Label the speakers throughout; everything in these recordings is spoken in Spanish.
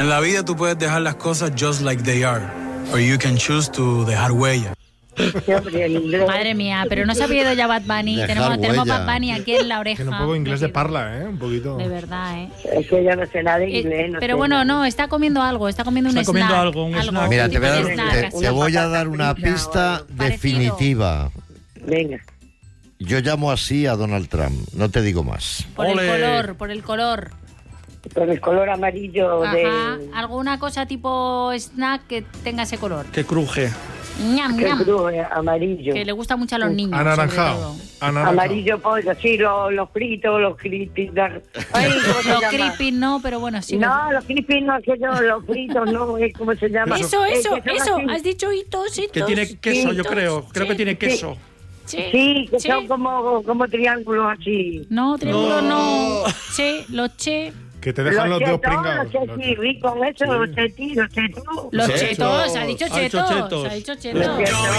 Speaker 1: En la vida tú puedes dejar las cosas just like they are, or you can choose to dejar huella.
Speaker 2: Madre mía, pero no se ha pedido ya Bad Bunny. Tenemos Bad Bunny aquí en la oreja.
Speaker 3: Tiene un poco inglés de parla, ¿eh? Un poquito.
Speaker 2: De verdad, ¿eh?
Speaker 4: Es que yo no sé nada de inglés.
Speaker 2: Pero bueno, no, está comiendo algo. Está comiendo un snack.
Speaker 5: Algo.
Speaker 6: Mira, te voy a dar una pista definitiva.
Speaker 4: Venga.
Speaker 6: Yo llamo así a Donald Trump, no te digo más.
Speaker 2: Por el color.
Speaker 4: Con el color amarillo.
Speaker 2: Ajá.
Speaker 4: De...
Speaker 2: Alguna cosa tipo snack que tenga ese color.
Speaker 5: Que cruje.
Speaker 2: Ñam,
Speaker 4: que
Speaker 2: ñam.
Speaker 4: cruje, amarillo.
Speaker 2: Que le gusta mucho a los niños.
Speaker 3: Anaranjado.
Speaker 4: Amarillo, pues así, los fritos, los crispy.
Speaker 2: Los crispy no, pero bueno, sí.
Speaker 4: No, los crispy no, los fritos no, ¿cómo se llama?
Speaker 2: Eso. Has dicho hitos.
Speaker 5: Que tiene queso, yo creo. Creo que tiene queso.
Speaker 4: Sí, que son como triángulos así.
Speaker 2: No, triángulos no. Los che.
Speaker 3: Que te dejan los dedos pringados.
Speaker 4: Los chetos, ricos, eso, los chetos.
Speaker 2: Los chetos, ha dicho chetos. Ha dicho chetos.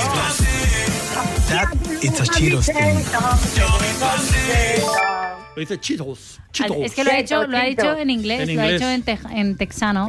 Speaker 1: That it's a Cheetos thing.
Speaker 5: Lo dice Cheetos.
Speaker 2: Es que lo ha dicho en inglés, lo ha hecho en texano.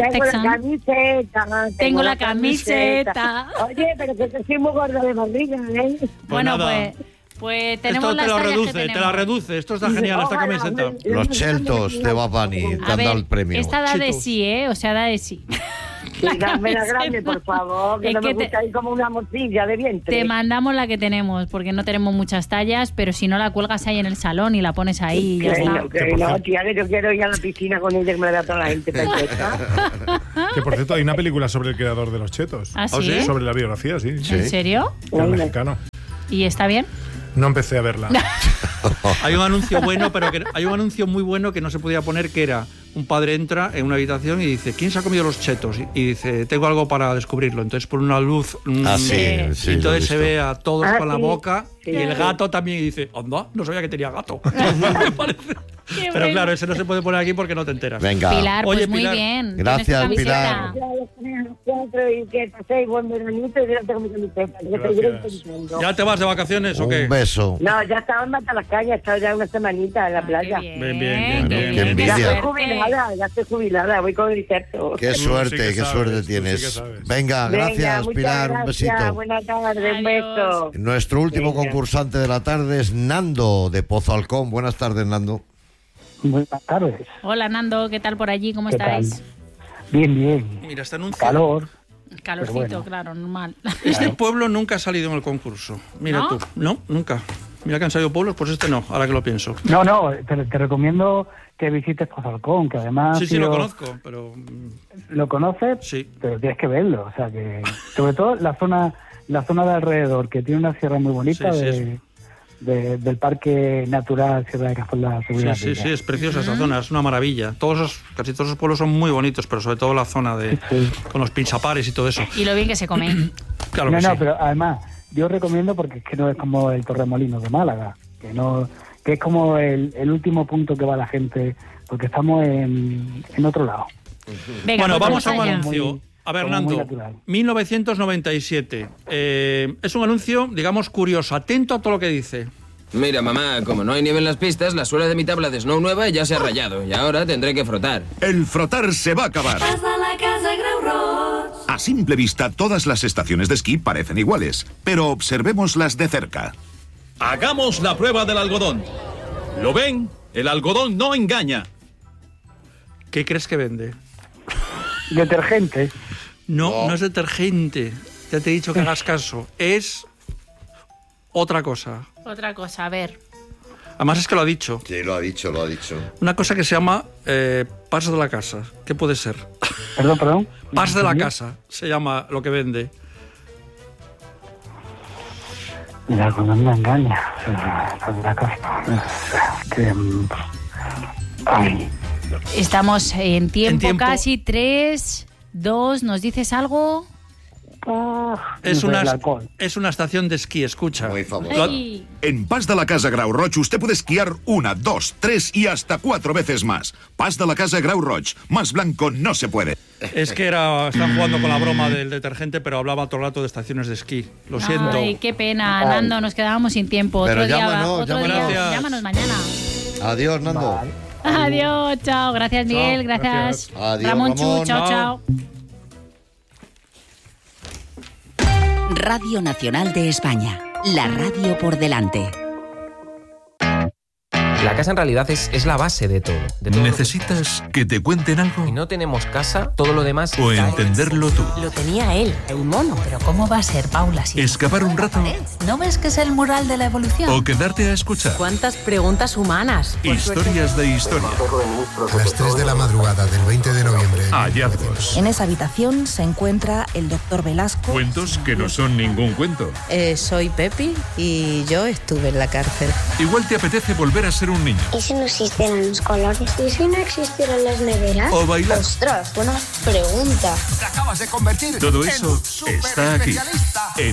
Speaker 4: Tengo
Speaker 2: la camiseta.
Speaker 4: Oye, pero que estoy muy gorda de barriga, ¿eh?
Speaker 2: Bueno, pues tenemos
Speaker 5: esto te
Speaker 2: las
Speaker 5: lo
Speaker 2: tallas
Speaker 5: reduce,
Speaker 2: que tenemos.
Speaker 5: te la reduce. Esto está genial, esta camiseta.
Speaker 6: Los Cheltos de Bad Bunny te han dado el premio.
Speaker 2: Esta da de sí, ¿eh? O sea, da de sí.
Speaker 4: Sí, dame la grande, por favor, que no me gusta ir como una morcilla de vientre.
Speaker 2: Te mandamos la que tenemos, porque no tenemos muchas tallas, pero si no la cuelgas ahí en el salón y la pones ahí y ya está.
Speaker 4: No, tía, que yo quiero ir a la piscina con ella, que me la da toda la gente perfecta.
Speaker 3: Que por cierto, hay una película sobre el creador de los chetos.
Speaker 2: ¿Ah, sí?
Speaker 3: Sobre la biografía, sí.
Speaker 2: ¿En serio?
Speaker 3: El mexicano.
Speaker 2: ¿Y está bien?
Speaker 3: No empecé a verla.
Speaker 5: Hay un anuncio bueno, pero hay un anuncio muy bueno que no se podía poner, que era: un padre entra en una habitación y dice, ¿quién se ha comido los chetos? Y dice, tengo algo para descubrirlo. Entonces pone una luz
Speaker 6: sí,
Speaker 5: y entonces se ve a todos con la boca
Speaker 4: sí,
Speaker 5: y el gato también, y dice, anda, no sabía que tenía gato. Me parece. Pero claro, ese no se puede poner aquí porque no te enteras.
Speaker 6: Venga.
Speaker 2: Pilar, pues
Speaker 5: Oye,
Speaker 2: muy
Speaker 5: Pilar.
Speaker 2: bien.
Speaker 6: Gracias, Pilar.
Speaker 4: Y que paséis buen veranito y yo tengo mi camiseta.
Speaker 5: ¿Ya te vas de vacaciones o qué?
Speaker 6: Un beso.
Speaker 4: No, ya estaba en Matalascaña, he estado ya una semanita en la playa.
Speaker 5: Bien.
Speaker 6: Qué envidia.
Speaker 4: Ya estoy jubilada, voy con el terzo.
Speaker 6: Qué suerte, qué suerte tienes. Venga, gracias, Pilar, un besito.
Speaker 4: Buenas tardes, un beso.
Speaker 6: Nuestro último concursante de la tarde es Nando, de Pozo Alcón. Buenas tardes, Nando.
Speaker 7: Buenas tardes.
Speaker 2: Hola, Nando, ¿qué tal por allí? ¿Cómo
Speaker 7: ¿Qué
Speaker 2: estáis?
Speaker 7: tal? Bien.
Speaker 5: Mira, este anuncio.
Speaker 7: Calor.
Speaker 2: Calorcito,
Speaker 7: Pero bueno.
Speaker 2: claro, normal.
Speaker 5: Este pueblo nunca ha salido en el concurso. Mira
Speaker 2: ¿No?
Speaker 5: tú. No, nunca. Mira que han salido pueblos, pues este no, ahora que lo pienso.
Speaker 7: No, te recomiendo que visites Pozalcón, que además...
Speaker 5: Sí, lo conozco, pero...
Speaker 7: ¿Lo conoces?
Speaker 5: Sí.
Speaker 7: Pero tienes que verlo, o sea que... Sobre todo la zona de alrededor, que tiene una sierra muy bonita del Parque Natural Sierra de Cazorla.
Speaker 5: Sí, es preciosa esa zona, es una maravilla. Casi todos esos pueblos son muy bonitos, pero sobre todo la zona con los pinchapares y todo eso.
Speaker 2: Y lo bien que se come.
Speaker 5: Claro que sí.
Speaker 7: Pero además, yo recomiendo porque es que no es como el Torremolinos de Málaga, que es como el último punto que va la gente, porque estamos en otro lado.
Speaker 2: Venga,
Speaker 5: bueno,
Speaker 2: pues
Speaker 5: vamos a un
Speaker 2: allá.
Speaker 5: anuncio. A ver,
Speaker 7: Como muy
Speaker 5: Nando,
Speaker 7: natural.
Speaker 5: 1997. Es un anuncio, digamos, curioso. Atento a todo lo que dice.
Speaker 8: Mira, mamá, como no hay nieve en las pistas, la suela de mi tabla de Snow nueva ya se ha rayado y ahora tendré que frotar.
Speaker 9: El frotar se va a acabar. A simple vista, todas las estaciones de esquí parecen iguales, pero observémoslas de cerca.
Speaker 10: Hagamos la prueba del algodón. ¿Lo ven? El algodón no engaña.
Speaker 5: ¿Qué crees que vende?
Speaker 7: Detergente.
Speaker 5: No es detergente. Ya te he dicho que hagas caso. Es otra cosa.
Speaker 2: Otra cosa, a ver.
Speaker 5: Además es que lo ha dicho.
Speaker 6: Sí, lo ha dicho.
Speaker 5: Una cosa que se llama pas de la casa. ¿Qué puede ser?
Speaker 7: Perdón.
Speaker 5: Pas de la casa se llama lo que vende.
Speaker 7: El algodón me engaña. La casa. Ay.
Speaker 2: Estamos en tiempo casi 3, 2, ¿nos dices algo?
Speaker 5: Es una estación de esquí, escucha.
Speaker 6: Muy famoso.
Speaker 2: Hey.
Speaker 9: En Pas de la Casa Grau Roig usted puede esquiar 1, 2, 3 y hasta 4 veces más. Pas de la Casa Grau Roig. Más blanco no se puede.
Speaker 5: Es que están jugando con la broma del detergente, pero hablaba todo el rato de estaciones de esquí. Lo siento.
Speaker 2: Ay, qué pena, Nando, nos quedábamos sin tiempo.
Speaker 6: Pero
Speaker 2: otro día,
Speaker 6: llámanos
Speaker 2: otro día.
Speaker 5: Gracias.
Speaker 2: Llámanos mañana.
Speaker 6: Adiós, Nando.
Speaker 7: Vale.
Speaker 2: Adiós, chao. Gracias, Miguel. Gracias.
Speaker 6: Adiós,
Speaker 2: Ramón Chu, chao, chao.
Speaker 11: Radio Nacional de España. La radio por delante.
Speaker 12: La casa en realidad es la base de todo.
Speaker 13: ¿Necesitas que te cuenten algo?
Speaker 12: Si no tenemos casa, todo lo demás...
Speaker 13: ¿O entenderlo tú?
Speaker 14: Lo tenía él, un mono. Pero ¿cómo va a ser, Paula? Si
Speaker 13: ¿Escapar un rato?
Speaker 14: ¿No ves que es el mural de la evolución?
Speaker 13: ¿O quedarte a escuchar?
Speaker 14: ¿Cuántas preguntas humanas?
Speaker 13: Historias de historia.
Speaker 15: A las 3 de la madrugada del 20 de noviembre.
Speaker 13: Hallazgos.
Speaker 16: En esa habitación se encuentra el doctor Velasco.
Speaker 13: Cuentos que no son ningún cuento.
Speaker 17: Soy Pepi y yo estuve en la cárcel.
Speaker 13: Igual te apetece volver a ser un niño.
Speaker 18: ¿Y si no existieran los colores? ¿Y si no existieran las neveras?
Speaker 13: O bailar.
Speaker 18: ¡Ostras! Buena pregunta.
Speaker 15: Te acabas de convertir
Speaker 13: Todo eso está aquí, en